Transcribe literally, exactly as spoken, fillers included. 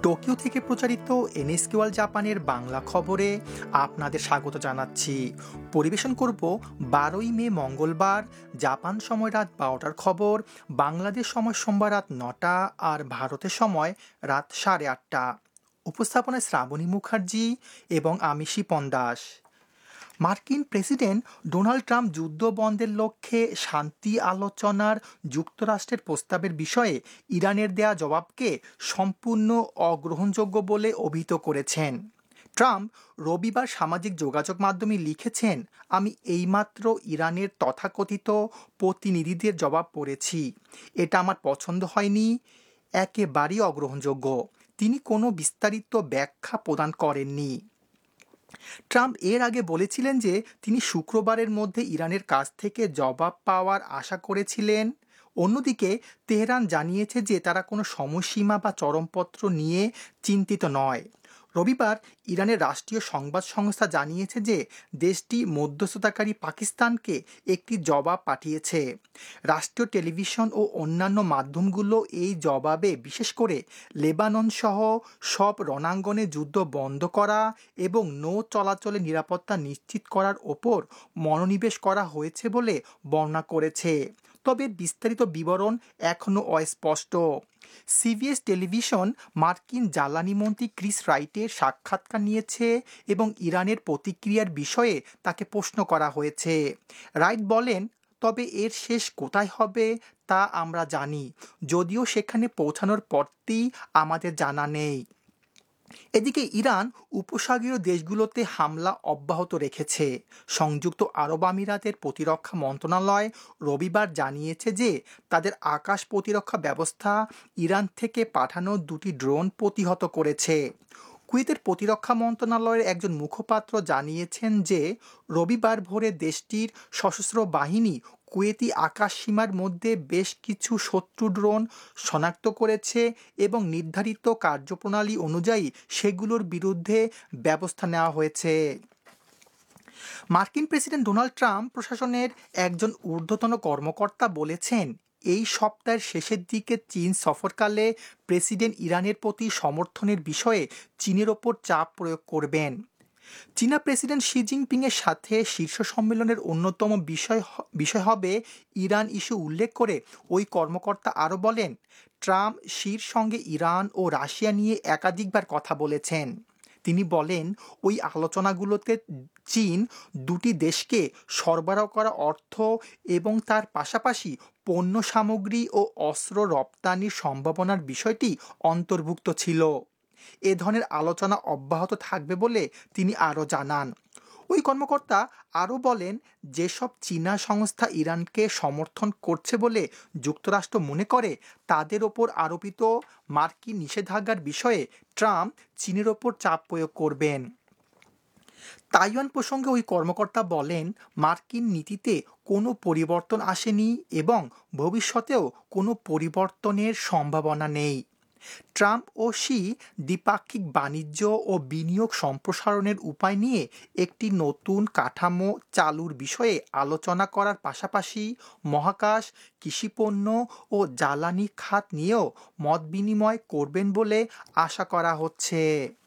Tokyo থেকে প্রচারিত NSK world জাপানের বাংলা খবরে আপনাদের স্বাগত জানাচ্ছি। পরিবেশন করব বারোই মে মঙ্গলবার জাপান সময় রাত বারোটার খবর, বাংলাদেশ সময় সোমবার রাত নটা আর ভারতের সময় রাত সাড়ে আটটা। উপস্থাপনায় শ্রাবণী মুখার্জি এবং আমি শিপন দাস। মার্কিন প্রেসিডেন্ট ডোনাল্ড ট্রাম্প যুদ্ধ বন্ধের লক্ষ্যে শান্তি আলোচনার যুক্তরাষ্ট্রের প্রস্তাবের বিষয়ে ইরানের দেয়া জবাবকে সম্পূর্ণ অগ্রহণযোগ্য বলে অভিহিত করেছেন। ট্রাম্প রবিবার সামাজিক যোগাযোগ মাধ্যমে লিখেছেন, আমি এইমাত্র ইরানের তথাকথিত প্রতিনিধিদের জবাব পড়েছি। এটা আমার পছন্দ হয়নি, একেবারেই অগ্রহণযোগ্য। তিনি কোনো বিস্তারিত ব্যাখ্যা প্রদান করেননি। ট্রাম্প এর আগে বলেছিলেন যে তিনি শুক্রবারের মধ্যে ইরানের কাছ থেকে জবাব পাওয়ার আশা করেছিলেন। অন্যদিকে তেহরান জানিয়েছে যে তারা কোনো সময়সীমা বা চরমপত্র নিয়ে চিন্তিত নয়। রবিবার ইরানের রাষ্ট্রীয় সংবাদ সংস্থা জানিয়েছে যে দেশটি মধ্যস্থতাকারী পাকিস্তানকে একটি জবাব পাঠিয়েছে। রাষ্ট্রীয় টেলিভিশন ও অন্যান্য মাধ্যমগুলো এই জবাবে বিশেষ করে লেবানন সহ সব রণাঙ্গনে যুদ্ধ বন্ধ করা এবং নৌ চলাচলে নিরাপত্তা নিশ্চিত করার ওপর মনোনিবেশ করা হয়েছে বলে বর্ণনা করেছে। তবে বিস্তারিত বিবরণ এখনও অস্পষ্ট। সিবিএস টেলিভিশন মার্কিন জ্বালানি মন্ত্রী ক্রিস রাইটের সাক্ষাৎকার নিয়েছে এবং ইরানের প্রতিক্রিয়ার বিষয়ে তাকে প্রশ্ন করা হয়েছে। রাইট বলেন, তবে এর শেষ কোথায় হবে তা আমরা জানি, যদিও সেখানে পৌঁছানোর পরটি আমাদের জানা নেই। এদিকে ইরান উপসাগরীয় দেশগুলোতে হামলা অব্যাহত রেখেছে। সংযুক্ত আরব আমিরাতের প্রতিরক্ষা মন্ত্রণালয় রবিবার জানিয়েছে যে তাদের আকাশ প্রতিরক্ষা ব্যবস্থা ইরান থেকে পাঠানো দুটি ড্রোন প্রতিহত করেছে। কুয়েতের প্রতিরক্ষা মন্ত্রণালয়ের একজন মুখপাত্র জানিয়েছেন যে রবিবার ভোরে দেশটির সশস্ত্র বাহিনী কুয়েতি আকাশ সীমার মধ্যে বেশ কিছু শত্রু ড্রোন শনাক্ত করেছে এবং নির্ধারিত কার্যপ্রণালী অনুযায়ী সেগুলোর বিরুদ্ধে ব্যবস্থা নেওয়া হয়েছে। মার্কিন প্রেসিডেন্ট ডোনাল্ড ট্রাম্প প্রশাসনের একজন ঊর্ধ্বতন কর্মকর্তা বলেছেন, এই সপ্তাহের শেষের দিকে চীন সফরকালে প্রেসিডেন্ট ইরানের প্রতি সমর্থনের বিষয়ে চীনের ওপর চাপ প্রয়োগ করবেন। চীনা প্রেসিডেন্ট শি জিনপিংয়ের সাথে শীর্ষ সম্মেলনের অন্যতম বিষয় বিষয় হবে ইরান ইস্যু উল্লেখ করে ওই কর্মকর্তা আরও বলেন, ট্রাম্প শির সঙ্গে ইরান ও রাশিয়া নিয়ে একাধিকবার কথা বলেছেন। তিনি বলেন, ওই আলোচনাগুলোতে চীন দুটি দেশকে সরবরাহ করা অর্থ এবং তার পাশাপাশি পণ্য সামগ্রী ও অস্ত্র রপ্তানির সম্ভাবনার বিষয়টি অন্তর্ভুক্ত ছিল। এ ধরনের আলোচনা অব্যাহত থাকবে বলে তিনি আরও জানান। ওই কর্মকর্তা আরও বলেন, যেসব চীনা সংস্থা ইরানকে সমর্থন করছে বলে যুক্তরাষ্ট্র মনে করে তাদের ওপর আরোপিত মার্কিন নিষেধাজ্ঞার বিষয়ে ট্রাম্প চীনের ওপর চাপ প্রয়োগ করবেন। তাইওয়ান প্রসঙ্গে ওই কর্মকর্তা বলেন, মার্কিন নীতিতে কোনো পরিবর্তন আসেনি এবং ভবিষ্যতেও কোনো পরিবর্তনের সম্ভাবনা নেই। ট্রাম্প ও শি দ্বিপাক্ষিক বাণিজ্য ও বিনিয়োগ সম্প্রসারণের উপায় নিয়ে একটি নতুন কাঠামো চালুর বিষয়ে আলোচনা করার পাশাপাশি মহাকাশ, কৃষিপণ্য ও জ্বালানি খাত নিয়েও মতবিনিময় করবেন বলে আশা করা হচ্ছে।